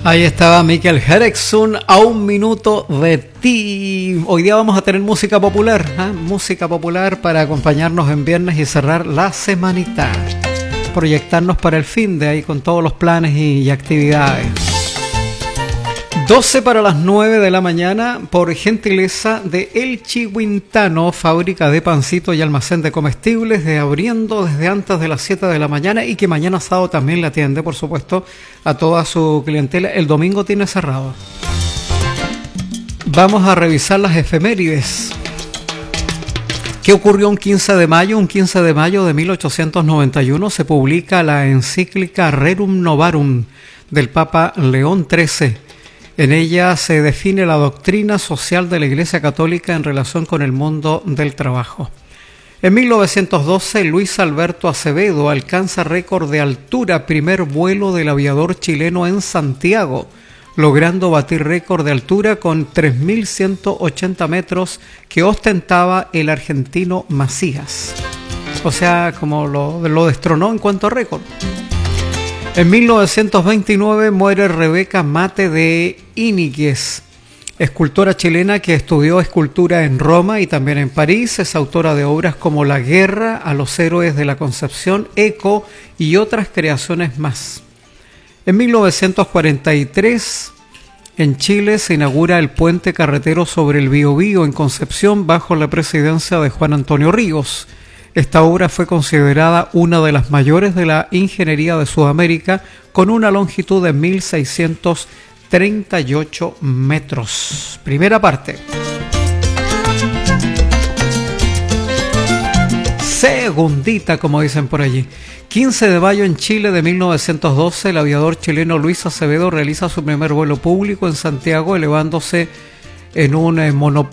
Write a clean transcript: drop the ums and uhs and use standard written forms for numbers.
Ahí estaba Michael Erickson, a un minuto de ti. Hoy día vamos a tener música popular, música popular para acompañarnos en viernes y cerrar la semanita. Proyectarnos para el fin de ahí con todos los planes y actividades. 12 para las 9 de la mañana, por gentileza de El Chihuintano, fábrica de pancito y almacén de comestibles, abriendo desde antes de las 7 de la mañana y que mañana sábado también le atiende, por supuesto, a toda su clientela. El domingo tiene cerrado. Vamos a revisar las efemérides. ¿Qué ocurrió un 15 de mayo? Un 15 de mayo de 1891 se publica la encíclica Rerum Novarum del Papa León XIII. En ella se define la doctrina social de la Iglesia Católica en relación con el mundo del trabajo. En 1912, Luis Alberto Acevedo alcanza récord de altura, primer vuelo del aviador chileno en Santiago, logrando batir récord de altura con 3.180 metros que ostentaba el argentino Macías. O sea, como lo destronó en cuanto a récord. En 1929 muere Rebeca Mate de Íñiguez, escultora chilena que estudió escultura en Roma y también en París. Es autora de obras como La guerra a los héroes de la Concepción, Eco y otras creaciones más. En 1943, en Chile se inaugura el puente carretero sobre el Biobío en Concepción bajo la presidencia de Juan Antonio Ríos. Esta obra fue considerada una de las mayores de la ingeniería de Sudamérica, con una longitud de 1.638 metros. Primera parte. Segundita, como dicen por allí. 15 de mayo en Chile de 1912, el aviador chileno Luis Acevedo realiza su primer vuelo público en Santiago, elevándose en un monoplaza